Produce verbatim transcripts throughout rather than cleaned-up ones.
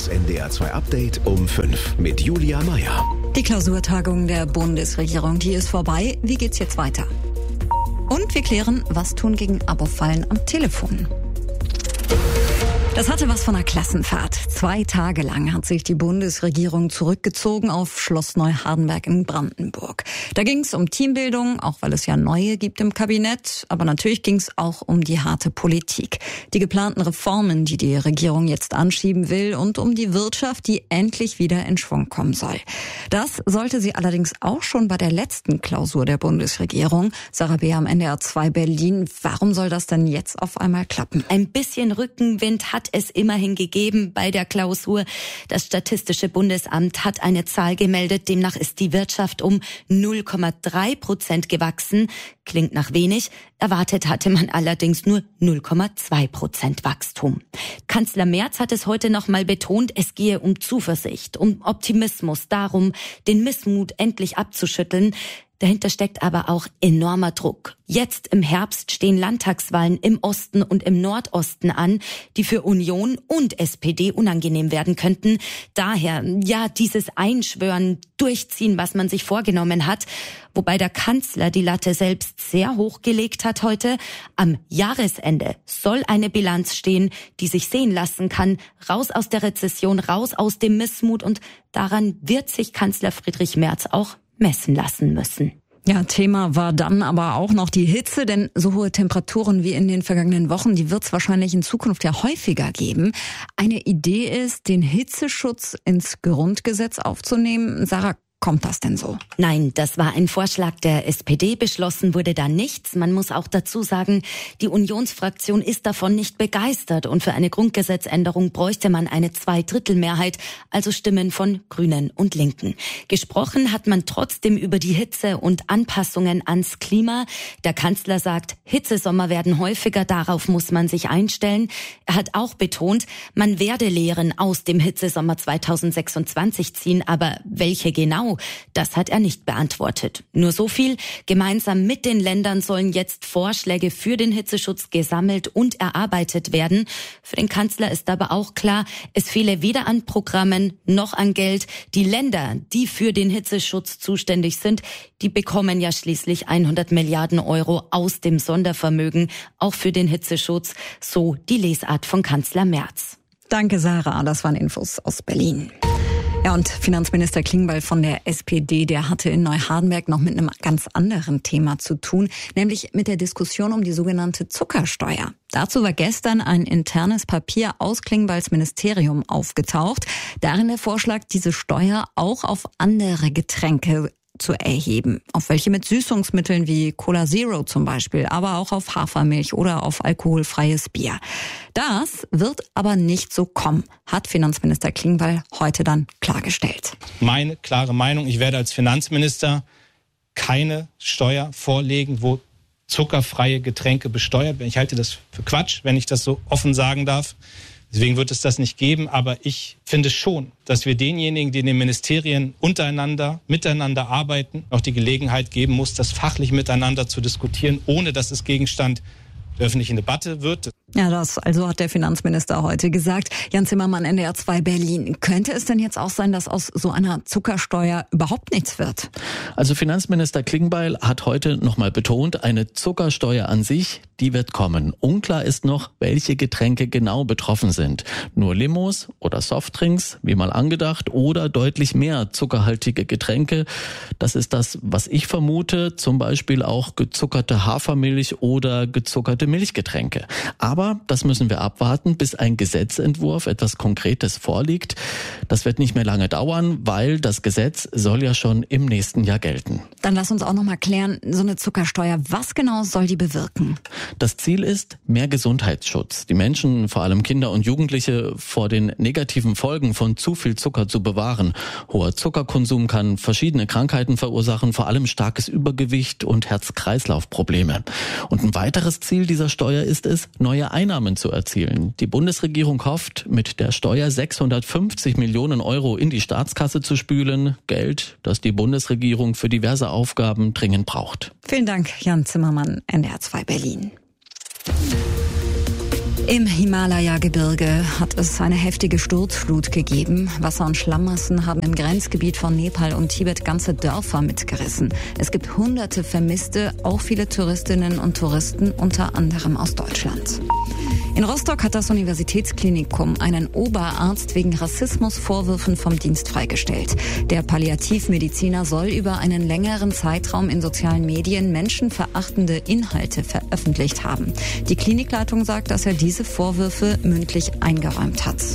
Das N D R zwei Update um fünf mit Julia Meyer. Die Klausurtagung der Bundesregierung, die ist vorbei. Wie geht's jetzt weiter? Und wir klären, was tun gegen Abo-Fallen am Telefon. Das hatte was von einer Klassenfahrt. Zwei Tage lang hat sich die Bundesregierung zurückgezogen auf Schloss Neuhardenberg in Brandenburg. Da ging es um Teambildung, auch weil es ja neue gibt im Kabinett. Aber natürlich ging es auch um die harte Politik. Die geplanten Reformen, die die Regierung jetzt anschieben will, und um die Wirtschaft, die endlich wieder in Schwung kommen soll. Das sollte sie allerdings auch schon bei der letzten Klausur der Bundesregierung. Sarah Beer am N D R zwei Berlin. Warum soll das denn jetzt auf einmal klappen? Ein bisschen Rückenwind hat es immerhin gegeben bei der Klausur. Das Statistische Bundesamt hat eine Zahl gemeldet. Demnach ist die Wirtschaft um null Komma drei Prozent gewachsen. Klingt nach wenig. Erwartet hatte man allerdings nur null Komma zwei Prozent Wachstum. Kanzler Merz hat es heute noch mal betont, es gehe um Zuversicht, um Optimismus, darum, den Missmut endlich abzuschütteln. Dahinter steckt aber auch enormer Druck. Jetzt im Herbst stehen Landtagswahlen im Osten und im Nordosten an, die für Union und S P D unangenehm werden könnten. Daher, ja, dieses Einschwören, Durchziehen, was man sich vorgenommen hat. Wobei der Kanzler die Latte selbst sehr hoch gelegt hat heute. Am Jahresende soll eine Bilanz stehen, die sich sehen lassen kann. Raus aus der Rezession, raus aus dem Missmut. Und daran wird sich Kanzler Friedrich Merz auch messen lassen müssen. Ja, Thema war dann aber auch noch die Hitze, denn so hohe Temperaturen wie in den vergangenen Wochen, die wird es wahrscheinlich in Zukunft ja häufiger geben. Eine Idee ist, den Hitzeschutz ins Grundgesetz aufzunehmen. Sarah, kommt das denn so? Nein, das war ein Vorschlag der S P D. Beschlossen wurde da nichts. Man muss auch dazu sagen, die Unionsfraktion ist davon nicht begeistert. Und für eine Grundgesetzänderung bräuchte man eine Zweidrittelmehrheit, also Stimmen von Grünen und Linken. Gesprochen hat man trotzdem über die Hitze und Anpassungen ans Klima. Der Kanzler sagt, Hitzesommer werden häufiger, darauf muss man sich einstellen. Er hat auch betont, man werde Lehren aus dem Hitzesommer zweitausendsechsundzwanzig ziehen, aber welche genau? Das hat er nicht beantwortet. Nur so viel: Gemeinsam mit den Ländern sollen jetzt Vorschläge für den Hitzeschutz gesammelt und erarbeitet werden. Für den Kanzler ist aber auch klar, es fehle weder an Programmen noch an Geld. Die Länder, die für den Hitzeschutz zuständig sind, die bekommen ja schließlich hundert Milliarden Euro aus dem Sondervermögen, auch für den Hitzeschutz. So die Lesart von Kanzler Merz. Danke, Sarah. Das waren Infos aus Berlin. Ja, und Finanzminister Klingbeil von der S P D, der hatte in Neuhardenberg noch mit einem ganz anderen Thema zu tun, nämlich mit der Diskussion um die sogenannte Zuckersteuer. Dazu war gestern ein internes Papier aus Klingbeils Ministerium aufgetaucht. Darin der Vorschlag, diese Steuer auch auf andere Getränke zu erheben. Auf welche mit Süßungsmitteln wie Cola Zero zum Beispiel, aber auch auf Hafermilch oder auf alkoholfreies Bier. Das wird aber nicht so kommen, hat Finanzminister Klingbeil heute dann klargestellt. Meine klare Meinung, ich werde als Finanzminister keine Steuer vorlegen, wo zuckerfreie Getränke besteuert werden. Ich halte das für Quatsch, wenn ich das so offen sagen darf. Deswegen wird es das nicht geben, aber ich finde schon, dass wir denjenigen, die in den Ministerien untereinander, miteinander arbeiten, auch die Gelegenheit geben muss, das fachlich miteinander zu diskutieren, ohne dass es Gegenstand der öffentlichen Debatte wird. Ja, das also hat der Finanzminister heute gesagt. Jan Zimmermann, N D R zwei Berlin. Könnte es denn jetzt auch sein, dass aus so einer Zuckersteuer überhaupt nichts wird? Also Finanzminister Klingbeil hat heute nochmal betont, eine Zuckersteuer an sich, die wird kommen. Unklar ist noch, welche Getränke genau betroffen sind. Nur Limos oder Softdrinks, wie mal angedacht, oder deutlich mehr zuckerhaltige Getränke. Das ist das, was ich vermute. Zum Beispiel auch gezuckerte Hafermilch oder gezuckerte Milchgetränke. Aber das müssen wir abwarten, bis ein Gesetzentwurf, etwas Konkretes vorliegt. Das wird nicht mehr lange dauern, weil das Gesetz soll ja schon im nächsten Jahr gelten. Dann lass uns auch noch mal klären, so eine Zuckersteuer, was genau soll die bewirken? Das Ziel ist mehr Gesundheitsschutz. Die Menschen, vor allem Kinder und Jugendliche, vor den negativen Folgen von zu viel Zucker zu bewahren. Hoher Zuckerkonsum kann verschiedene Krankheiten verursachen, vor allem starkes Übergewicht und Herz-Kreislauf-Probleme. Und ein weiteres Ziel dieser Steuer ist es, neue Einnahmen zu erzielen. Die Bundesregierung hofft, mit der Steuer sechshundertfünfzig Millionen Euro in die Staatskasse zu spülen. Geld, das die Bundesregierung für diverse Aufgaben dringend braucht. Vielen Dank, Jan Zimmermann, N D R zwei Berlin. Im Himalaya-Gebirge hat es eine heftige Sturzflut gegeben. Wasser- und Schlammmassen haben im Grenzgebiet von Nepal und Tibet ganze Dörfer mitgerissen. Es gibt hunderte Vermisste, auch viele Touristinnen und Touristen, unter anderem aus Deutschland. In Rostock hat das Universitätsklinikum einen Oberarzt wegen Rassismusvorwürfen vom Dienst freigestellt. Der Palliativmediziner soll über einen längeren Zeitraum in sozialen Medien menschenverachtende Inhalte veröffentlicht haben. Die Klinikleitung sagt, dass er diese Vorwürfe mündlich eingeräumt hat.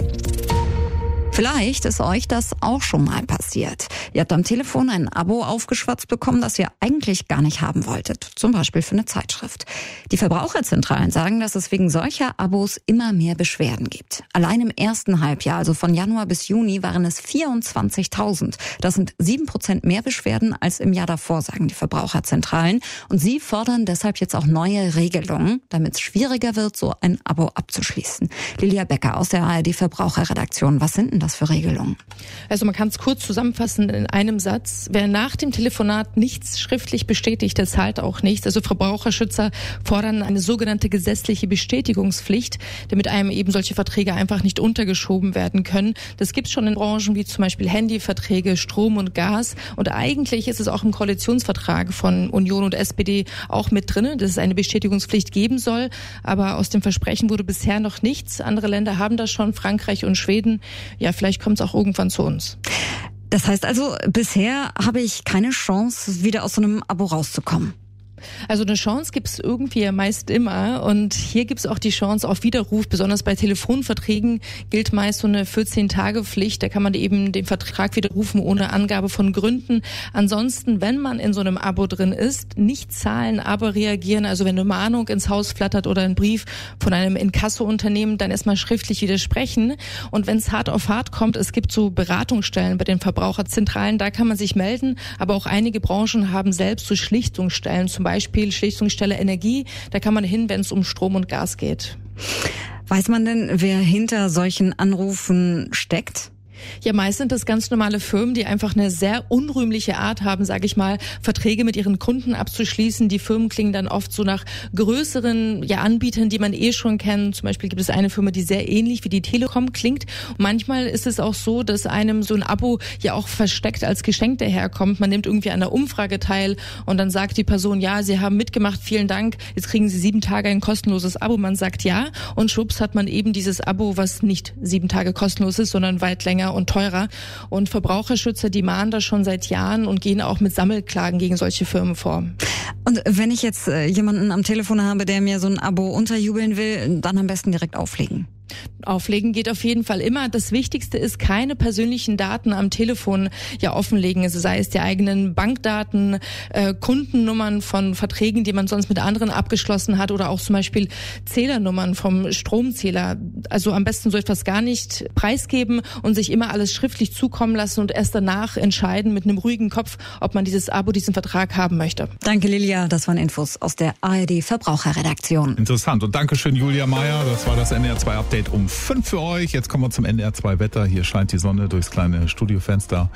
Vielleicht ist euch das auch schon mal passiert. Ihr habt am Telefon ein Abo aufgeschwatzt bekommen, das ihr eigentlich gar nicht haben wolltet. Zum Beispiel für eine Zeitschrift. Die Verbraucherzentralen sagen, dass es wegen solcher Abos immer mehr Beschwerden gibt. Allein im ersten Halbjahr, also von Januar bis Juni, waren es vierundzwanzigtausend. Das sind sieben Prozent mehr Beschwerden als im Jahr davor, sagen die Verbraucherzentralen. Und sie fordern deshalb jetzt auch neue Regelungen, damit es schwieriger wird, so ein Abo abzuschließen. Lilia Becker aus der A R D-Verbraucherredaktion. Was sind denn das für Regelungen? Also man kann es kurz zusammenfassen in einem Satz. Wer nach dem Telefonat nichts schriftlich bestätigt, der zahlt auch nichts. Also Verbraucherschützer fordern eine sogenannte gesetzliche Bestätigungspflicht, damit einem eben solche Verträge einfach nicht untergeschoben werden können. Das gibt es schon in Branchen wie zum Beispiel Handyverträge, Strom und Gas. Und eigentlich ist es auch im Koalitionsvertrag von Union und S P D auch mit drin, dass es eine Bestätigungspflicht geben soll. Aber aus dem Versprechen wurde bisher noch nichts. Andere Länder haben das schon, Frankreich und Schweden. Ja, vielleicht kommt es auch irgendwann zu uns. Das heißt also, bisher habe ich keine Chance, wieder aus so einem Abo rauszukommen. Also eine Chance gibt es irgendwie ja meist immer und hier gibt es auch die Chance auf Widerruf. Besonders bei Telefonverträgen gilt meist so eine vierzehn-Tage-Pflicht. Da kann man eben den Vertrag widerrufen ohne Angabe von Gründen. Ansonsten, wenn man in so einem Abo drin ist, nicht zahlen, aber reagieren. Also wenn eine Mahnung ins Haus flattert oder ein Brief von einem Inkasso-Unternehmen, dann erstmal schriftlich widersprechen. Und wenn es hart auf hart kommt, es gibt so Beratungsstellen bei den Verbraucherzentralen, da kann man sich melden. Aber auch einige Branchen haben selbst so Schlichtungsstellen, zum Beispiel Beispiel Schlichtungsstelle Energie, da kann man hin, wenn es um Strom und Gas geht. Weiß man denn, wer hinter solchen Anrufen steckt? Ja, meist sind das ganz normale Firmen, die einfach eine sehr unrühmliche Art haben, sage ich mal, Verträge mit ihren Kunden abzuschließen. Die Firmen klingen dann oft so nach größeren ja, Anbietern, die man eh schon kennt. Zum Beispiel gibt es eine Firma, die sehr ähnlich wie die Telekom klingt. Und manchmal ist es auch so, dass einem so ein Abo ja auch versteckt als Geschenk daherkommt. Man nimmt irgendwie an einer Umfrage teil und dann sagt die Person, ja, Sie haben mitgemacht, vielen Dank, jetzt kriegen Sie sieben Tage ein kostenloses Abo. Man sagt ja und schwupps hat man eben dieses Abo, was nicht sieben Tage kostenlos ist, sondern weit länger und teurer. Und Verbraucherschützer, die mahnen das schon seit Jahren und gehen auch mit Sammelklagen gegen solche Firmen vor. Und wenn ich jetzt äh, jemanden am Telefon habe, der mir so ein Abo unterjubeln will, dann am besten direkt auflegen. Auflegen geht auf jeden Fall immer. Das Wichtigste ist, keine persönlichen Daten am Telefon ja offenlegen. Also sei es die eigenen Bankdaten, äh, Kundennummern von Verträgen, die man sonst mit anderen abgeschlossen hat oder auch zum Beispiel Zählernummern vom Stromzähler. Also am besten so etwas gar nicht preisgeben und sich immer alles schriftlich zukommen lassen und erst danach entscheiden mit einem ruhigen Kopf, ob man dieses Abo, diesen Vertrag haben möchte. Danke, Lilia. Das waren Infos aus der A R D Verbraucherredaktion. Interessant. Und Dankeschön, Julia Meyer. Das war das N D R zwei Update um fünf für euch. Jetzt kommen wir zum N D R zwei Wetter. Hier scheint die Sonne durchs kleine Studiofenster.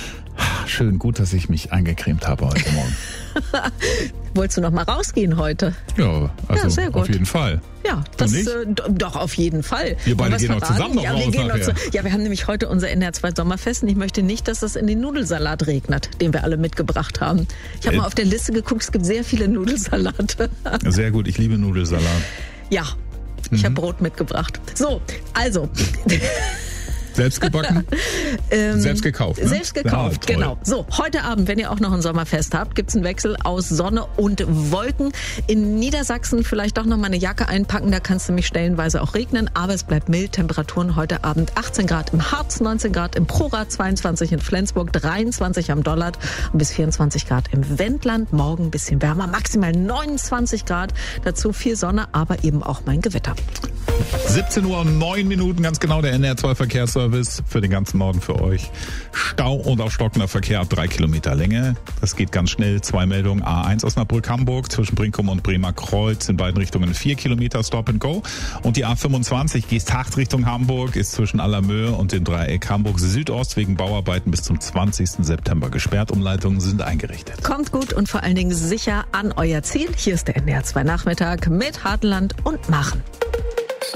Schön, gut, dass ich mich eingecremt habe heute Morgen. Wolltest du noch mal rausgehen heute? Ja, also ja, sehr gut. Auf jeden Fall. Ja, das äh, doch auf jeden Fall. Wir beide gehen auch zusammen noch ja, raus wir gehen nachher. Noch zu, ja, wir haben nämlich heute unser N D R zwei Sommerfest und ich möchte nicht, dass das in den Nudelsalat regnet, den wir alle mitgebracht haben. Ich habe äh, mal auf der Liste geguckt, es gibt sehr viele Nudelsalate. Sehr gut, ich liebe Nudelsalat. Ja, ich mhm. habe Brot mitgebracht. So, also... Selbst gebacken? ähm, selbst gekauft. Ne? Selbst gekauft, ja, genau. So, heute Abend, wenn ihr auch noch ein Sommerfest habt, gibt's einen Wechsel aus Sonne und Wolken. In Niedersachsen vielleicht doch noch mal eine Jacke einpacken, da kann es nämlich stellenweise auch regnen, aber es bleibt mild. Temperaturen heute Abend achtzehn Grad im Harz, neunzehn Grad im Prorad, zweiundzwanzig in Flensburg, dreiundzwanzig am Dollard und bis vierundzwanzig Grad im Wendland. Morgen ein bisschen wärmer, maximal neunundzwanzig Grad. Dazu viel Sonne, aber eben auch mein Gewitter. siebzehn Uhr und neun Minuten, ganz genau, der N D R zwei Verkehrsservice für den ganzen Norden für euch. Stau und auch stockender Verkehr ab drei Kilometer Länge. Das geht ganz schnell. Zwei Meldungen. A eins Osnabrück-Hamburg zwischen Brinkum und Bremer Kreuz in beiden Richtungen vier Kilometer Stop and Go. Und die A fünfundzwanzig Geesthacht Richtung Hamburg ist zwischen Allermöhe und dem Dreieck Hamburg Südost wegen Bauarbeiten bis zum zwanzigsten September gesperrt. Umleitungen sind eingerichtet. Kommt gut und vor allen Dingen sicher an euer Ziel. Hier ist der N D R zwei Nachmittag mit Hartland und Machen.